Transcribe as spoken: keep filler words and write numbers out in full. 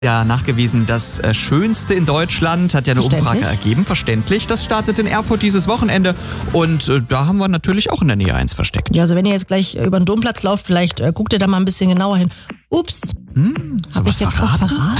Ja, nachgewiesen, das äh, Schönste in Deutschland, hat ja eine Umfrage ergeben, verständlich. Das startet in Erfurt dieses Wochenende und äh, da haben wir natürlich auch in der Nähe eins versteckt. Ja, also wenn ihr jetzt gleich über den Domplatz lauft, vielleicht äh, guckt ihr da mal ein bisschen genauer hin. Ups, hm, hab ich jetzt verraten? was verraten?